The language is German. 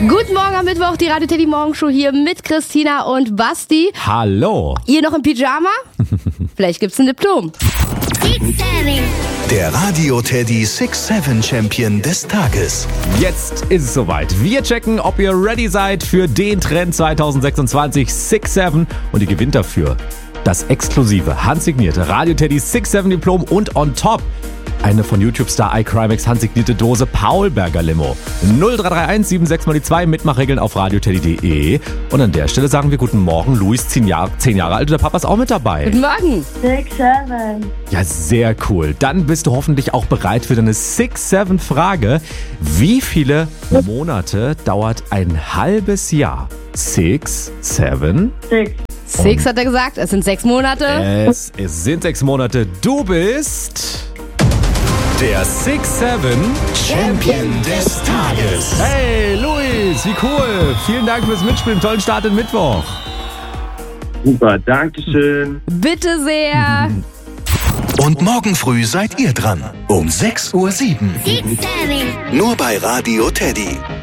Guten Morgen am Mittwoch, die Radio Teddy Morgenshow hier mit Christina und Basti. Hallo. Ihr noch im Pyjama? Vielleicht gibt's ein Diplom. Der Radio Teddy 6-7 Champion des Tages. Jetzt ist es soweit. Wir checken, ob ihr ready seid für den Trend 2026 6-7 und ihr gewinnt dafür das exklusive, handsignierte Radio Teddy 6-7 Diplom und on top eine von YouTube-Star iCrimex handsignierte Dose Paulberger Limo. 0331 76 mal die 2, Mitmachregeln auf radioteddy.de. Und an der Stelle sagen wir guten Morgen, Luis, 10 Jahre alt, der Papa ist auch mit dabei. Guten Morgen. 6-7. Ja, sehr cool. Dann bist du hoffentlich auch bereit für deine 6-7-Frage. Wie viele Monate dauert ein halbes Jahr? 6, 7? 6. 6 hat er gesagt, es sind 6 Monate. Es sind 6 Monate. Du bist der 6-7 Champion des Tages. Hey, Luis, wie cool. Vielen Dank fürs Mitspielen. Tollen Start in Mittwoch. Super, dankeschön. Bitte sehr. Und morgen früh seid ihr dran. Um 6:07 Uhr. Nur bei Radio Teddy.